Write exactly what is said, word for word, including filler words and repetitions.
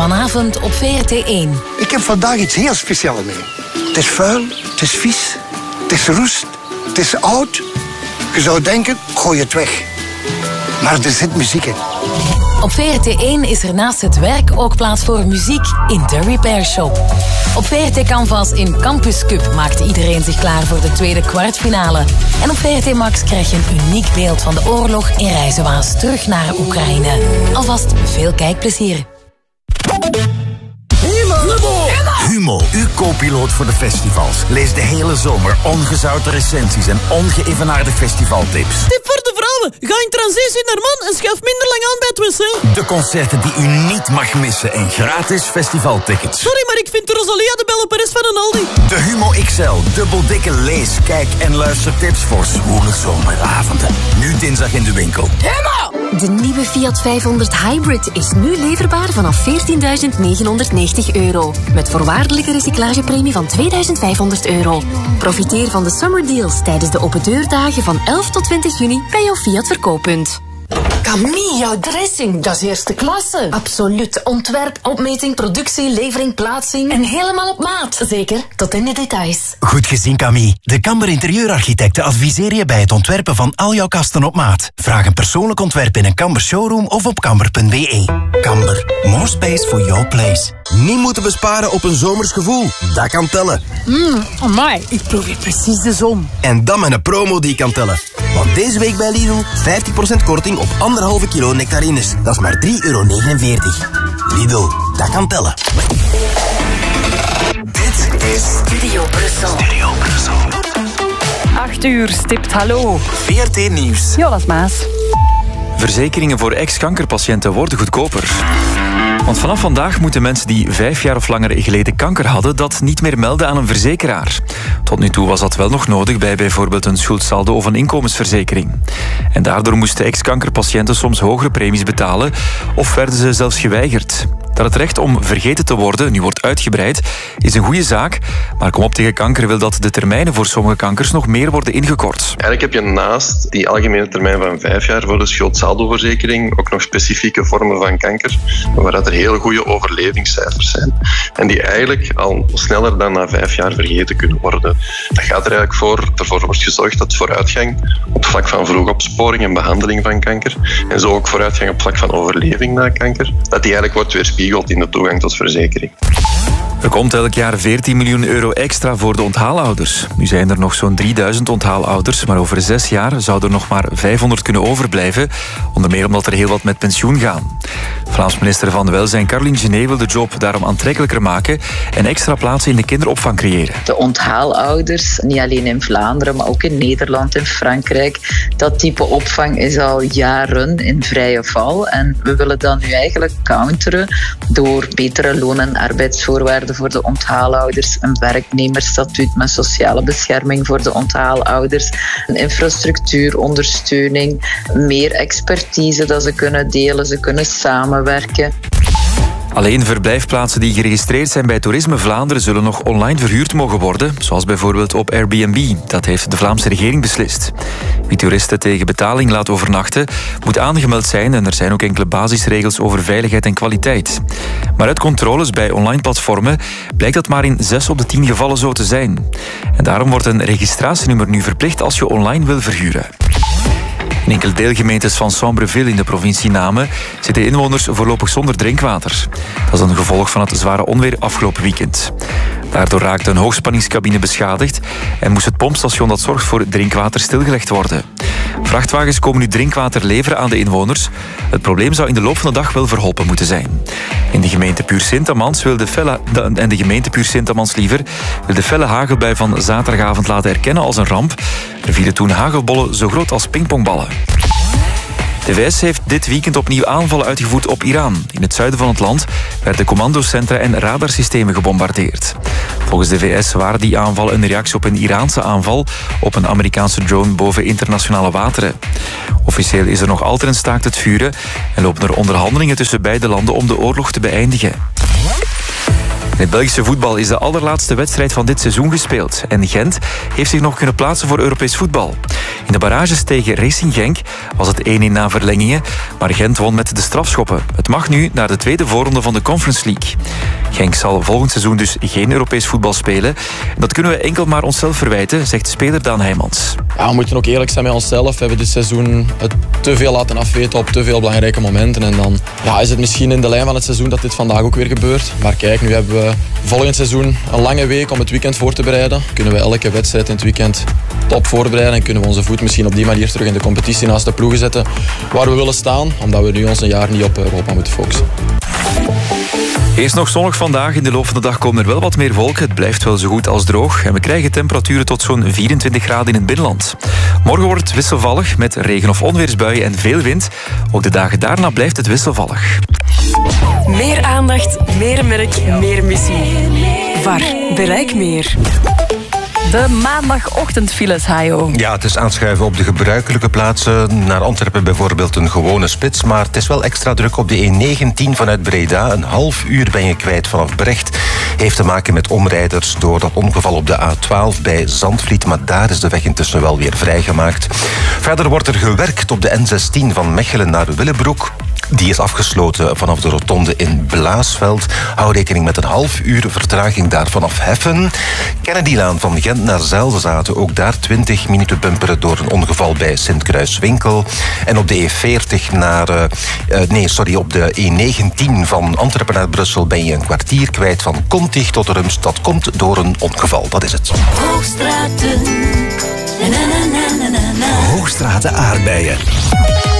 Vanavond op V R T één. Ik heb vandaag iets heel speciaals mee. Het is vuil, het is vies, het is roest, het is oud. Je zou denken, gooi het weg. Maar er zit muziek in. Op V R T één is er naast het werk ook plaats voor muziek in The Repair Shop. Op V R T Canvas in Campus Cup maakt iedereen zich klaar voor de tweede kwartfinale. En op V R T Max krijg je een uniek beeld van de oorlog in Reizenwaas terug naar Oekraïne. Alvast veel kijkplezier. Humo, uw co-piloot voor de festivals. Lees de hele zomer ongezouten recensies en ongeëvenaarde festivaltips. Tip voor de vrouwen. Ga in transitie naar man en schuif minder lang aan bij het wc. De concerten die u niet mag missen en gratis festivaltickets. Sorry, maar ik vind de Rosalia de Belle Perez van een Aldi. De Humo X L, dubbeldikke lees, kijk en luistertips voor zwoele zomeravonden. Nu dinsdag in de winkel. Humo! De nieuwe Fiat vijfhonderd Hybrid is nu leverbaar vanaf veertienduizend negenhonderdnegentig euro. Met voorwaardelijke recyclagepremie van tweeduizend vijfhonderd euro. Profiteer van de summer deals tijdens de open deurdagen van elf tot twintig juni bij jouw Fiat verkooppunt. Camille, jouw dressing, dat is eerste klasse. Absoluut. Ontwerp, opmeting, productie, levering, plaatsing. En helemaal op maat. Zeker, tot in de details. Goed gezien, Camille. De Kamber Interieurarchitecten adviseren je bij het ontwerpen van al jouw kasten op maat. Vraag een persoonlijk ontwerp in een Kamber showroom of op kamber punt b e. Kamber, more space for your place. Niet moeten besparen op een zomers gevoel. Dat kan tellen. Mmm, amai, ik proef hier precies de zon. En dan met een promo die kan tellen. Want deze week bij Lidl vijftig procent korting op anderhalve kilo nectarines. Dat is maar drie euro negenenveertig. Lidl, dat kan tellen. Dit is Studio Brussel. Studio Brussel. Acht uur stipt hallo. V R T Nieuws. Jonas Maas. Verzekeringen voor ex-kankerpatiënten worden goedkoper. Want vanaf vandaag moeten mensen die vijf jaar of langer geleden kanker hadden dat niet meer melden aan een verzekeraar. Tot nu toe was dat wel nog nodig bij bijvoorbeeld een schuldsaldo of een inkomensverzekering. En daardoor moesten ex-kankerpatiënten soms hogere premies betalen of werden ze zelfs geweigerd. Dat het recht om vergeten te worden nu wordt uitgebreid is een goede zaak, maar Kom op tegen kanker wil dat de termijnen voor sommige kankers nog meer worden ingekort. Eigenlijk heb je naast die algemene termijn van vijf jaar voor de schuldsaldoverzekering ook nog specifieke vormen van kanker, waaruit er hele goede overlevingscijfers zijn. En die eigenlijk al sneller dan na vijf jaar vergeten kunnen worden. Dat gaat er eigenlijk voor, ervoor wordt gezorgd dat vooruitgang op het vlak van vroegopsporing en behandeling van kanker, en zo ook vooruitgang op het vlak van overleving na kanker, dat die eigenlijk wordt weerspiegeld in de toegang tot verzekering. Er komt elk jaar veertien miljoen euro extra voor de onthaalouders. Nu zijn er nog zo'n drieduizend onthaalouders, maar over zes jaar zouden er nog maar vijfhonderd kunnen overblijven. Onder meer omdat er heel wat met pensioen gaan. Vlaams minister van Welzijn Caroline Genet wil de job daarom aantrekkelijker maken en extra plaatsen in de kinderopvang creëren. De onthaalouders, niet alleen in Vlaanderen, maar ook in Nederland en Frankrijk, dat type opvang is al jaren in vrije val. En we willen dat nu eigenlijk counteren door betere loon- en arbeidsvoorwaarden voor de onthaalouders, een werknemersstatuut met sociale bescherming voor de onthaalouders, een infrastructuurondersteuning, meer expertise dat ze kunnen delen, ze kunnen samenwerken. Alleen verblijfplaatsen die geregistreerd zijn bij Toerisme Vlaanderen zullen nog online verhuurd mogen worden, zoals bijvoorbeeld op Airbnb. Dat heeft de Vlaamse regering beslist. Wie toeristen tegen betaling laat overnachten, moet aangemeld zijn en er zijn ook enkele basisregels over veiligheid en kwaliteit. Maar uit controles bij online platformen blijkt dat maar in zes op de tien gevallen zo te zijn. En daarom wordt een registratienummer nu verplicht als je online wil verhuren. In enkele deelgemeentes van Sambreville in de provincie Namen zitten inwoners voorlopig zonder drinkwater. Dat is een gevolg van het zware onweer afgelopen weekend. Daardoor raakte een hoogspanningscabine beschadigd en moest het pompstation dat zorgt voor drinkwater stilgelegd worden. Vrachtwagens komen nu drinkwater leveren aan de inwoners. Het probleem zou in de loop van de dag wel verholpen moeten zijn. In de gemeente Puur-Sint-Amans wil de felle, en de gemeente Puur-Sint-Amans liever wil de felle hagelbui van zaterdagavond laten erkennen als een ramp. Er vielen toen hagelbollen zo groot als pingpongballen. De V S heeft dit weekend opnieuw aanvallen uitgevoerd op Iran. In het zuiden van het land werden commandocentra en radarsystemen gebombardeerd. Volgens de V S waren die aanvallen een reactie op een Iraanse aanval op een Amerikaanse drone boven internationale wateren. Officieel is er nog altijd een staakt het vuren en lopen er onderhandelingen tussen beide landen om de oorlog te beëindigen. In het Belgische voetbal is de allerlaatste wedstrijd van dit seizoen gespeeld. En Gent heeft zich nog kunnen plaatsen voor Europees voetbal. In de barrages tegen Racing Genk was het één-één na verlengingen, maar Gent won met de strafschoppen. Het mag nu naar de tweede voorronde van de Conference League. Genk zal volgend seizoen dus geen Europees voetbal spelen. Dat kunnen we enkel maar onszelf verwijten, zegt speler Daan Heijmans. Ja, we moeten ook eerlijk zijn met onszelf. We hebben dit seizoen het te veel laten afweten op te veel belangrijke momenten. En dan ja, is het misschien in de lijn van het seizoen dat dit vandaag ook weer gebeurt. Maar kijk, nu hebben we volgend seizoen een lange week om het weekend voor te bereiden. Kunnen we elke wedstrijd in het weekend top voorbereiden en kunnen we onze voet misschien op die manier terug in de competitie naast de ploegen zetten waar we willen staan, omdat we nu ons een jaar niet op Europa moeten focussen. Eerst nog zonnig vandaag. In de loop van de dag komen er wel wat meer wolken. Het blijft wel zo goed als droog. En we krijgen temperaturen tot zo'n vierentwintig graden in het binnenland. Morgen wordt het wisselvallig met regen- of onweersbuien en veel wind. Ook de dagen daarna blijft het wisselvallig. Meer aandacht, meer merk, meer missie. V A R. Bereik meer. De maandagochtendfiles, Hajo. Ja, het is aanschuiven op de gebruikelijke plaatsen. Naar Antwerpen bijvoorbeeld een gewone spits. Maar het is wel extra druk op de E negentien vanuit Breda. Een half uur ben je kwijt vanaf Brecht. Heeft te maken met omrijders door dat ongeval op de A twaalf bij Zandvliet. Maar daar is de weg intussen wel weer vrijgemaakt. Verder wordt er gewerkt op de N zestien van Mechelen naar Willebroek. Die is afgesloten vanaf de rotonde in Blaasveld. Hou rekening met een half uur vertraging daar vanaf Heffen. Kennedylaan van Gent naar Zelzaten. Ook daar twintig minuten bumperen door een ongeval bij Sint-Kruiswinkel. En op de E veertig naar... Uh, uh, nee, sorry, op de E negentien van Antwerpen naar Brussel ben je een kwartier kwijt van Kontig tot Rumst. Dat komt door een ongeval, dat is het. Hoogstraten. Na, na, na, na, na. Hoogstraten aardbeien.